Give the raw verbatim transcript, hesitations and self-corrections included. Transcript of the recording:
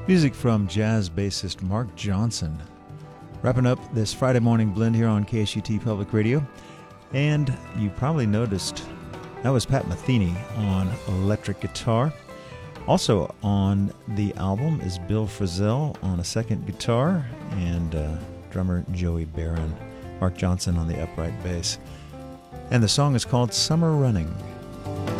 Music from jazz bassist Mark Johnson. Wrapping up this Friday morning blend here on K S U T Public Radio. And you probably noticed that was Pat Metheny on electric guitar. Also on the album is Bill Frisell on a second guitar and uh, drummer Joey Barron. Mark Johnson on the upright bass. And the song is called Summer Running.